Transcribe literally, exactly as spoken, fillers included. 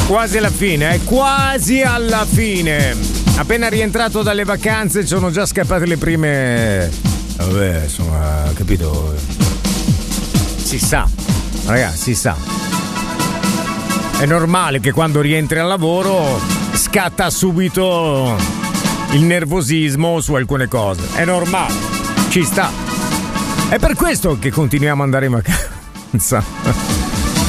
Quasi alla fine, eh? Quasi alla fine. Appena rientrato dalle vacanze sono già scappate le prime. Vabbè, insomma, capito? Si sa, ragazzi, si sa. È normale che quando rientri al lavoro scatta subito il nervosismo su alcune cose. È normale, ci sta. È per questo che continuiamo ad andare in vacanza.